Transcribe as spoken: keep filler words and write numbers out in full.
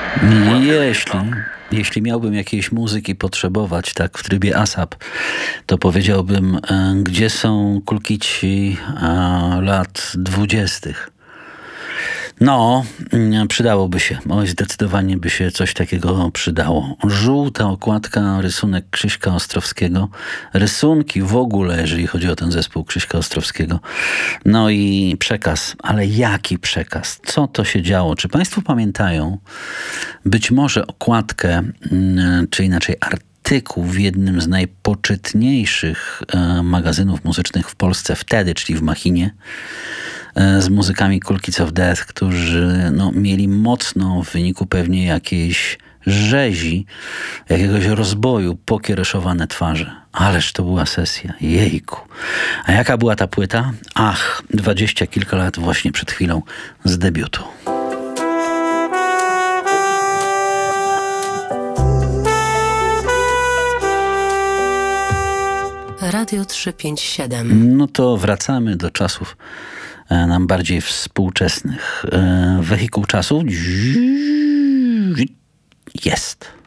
Jeśli, jeśli miałbym jakiejś muzyki potrzebować, tak w trybie ASAP, to powiedziałbym, e, gdzie są kulkici e, lat dwudziestych. No, mm, przydałoby się. Oj, zdecydowanie by się coś takiego przydało. Żółta okładka, rysunek Krzyśka Ostrowskiego. Rysunki w ogóle, jeżeli chodzi o ten zespół Krzyśka Ostrowskiego. No i przekaz. Ale jaki przekaz? Co to się działo? Czy państwo pamiętają być może okładkę, mm, czy inaczej artykuł w jednym z najpoczytniejszych e, magazynów muzycznych w Polsce wtedy, czyli w Machinie, z muzykami Cool Kids of Death, którzy no, mieli mocno w wyniku pewnie jakiejś rzezi, jakiegoś rozboju pokiereszowane twarze. Ależ to była sesja. Jejku. A jaka była ta płyta? Ach, dwadzieścia kilka lat właśnie przed chwilą z debiutu. Radio trzysta pięćdziesiąt siedem. No to wracamy do czasów e, nam bardziej współczesnych. E, wehikuł czasu jest.